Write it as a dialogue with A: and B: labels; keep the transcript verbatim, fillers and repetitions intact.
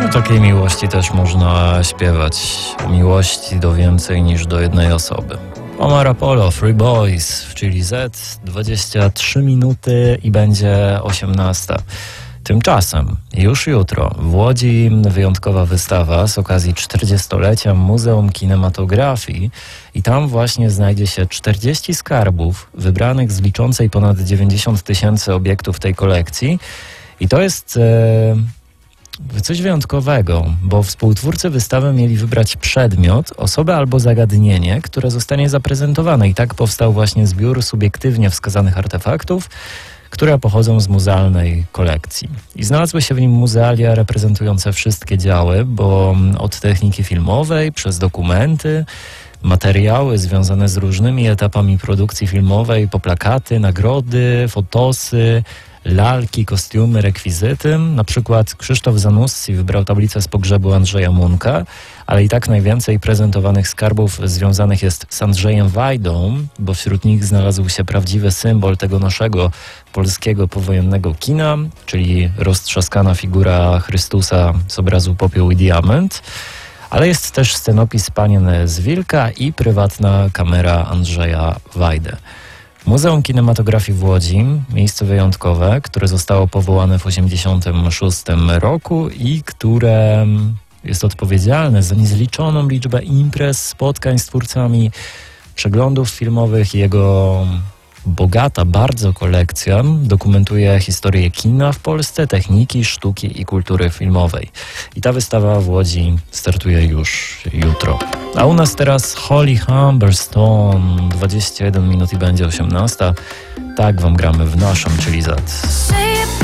A: takiej miłości też można śpiewać. Miłości do więcej niż do jednej osoby. Omar Apollo, Free Boys w Chili Z, dwadzieścia trzy minuty i będzie osiemnasta. Tymczasem już jutro w Łodzi wyjątkowa wystawa z okazji czterdziestolecia Muzeum Kinematografii i tam właśnie znajdzie się czterdzieści skarbów wybranych z liczącej ponad dziewięćdziesiąt tysięcy obiektów tej kolekcji i to jest e, coś wyjątkowego, bo współtwórcy wystawy mieli wybrać przedmiot, osobę albo zagadnienie, które zostanie zaprezentowane i tak powstał właśnie zbiór subiektywnie wskazanych artefaktów, które pochodzą z muzealnej kolekcji. I znalazły się w nim muzealia reprezentujące wszystkie działy, bo od techniki filmowej przez dokumenty, materiały związane z różnymi etapami produkcji filmowej, po plakaty, nagrody, fotosy, lalki, kostiumy, rekwizyty. Na przykład Krzysztof Zanussi wybrał tablicę z pogrzebu Andrzeja Munka, ale i tak najwięcej prezentowanych skarbów związanych jest z Andrzejem Wajdą, bo wśród nich znalazł się prawdziwy symbol tego naszego polskiego powojennego kina, czyli roztrzaskana figura Chrystusa z obrazu Popioł i Diament. Ale jest też scenopis Panien z Wilka i prywatna kamera Andrzeja Wajdy. Muzeum Kinematografii w Łodzi, miejsce wyjątkowe, które zostało powołane w osiemdziesiątym szóstym roku i które jest odpowiedzialne za niezliczoną liczbę imprez, spotkań z twórcami, przeglądów filmowych. Jego bogata bardzo kolekcja dokumentuje historię kina w Polsce, techniki, sztuki i kultury filmowej. I ta wystawa w Łodzi startuje już jutro. A u nas teraz Holly Humberstone, dwadzieścia jeden minut i będzie osiemnasta. Tak wam gramy w naszym, czyli Z.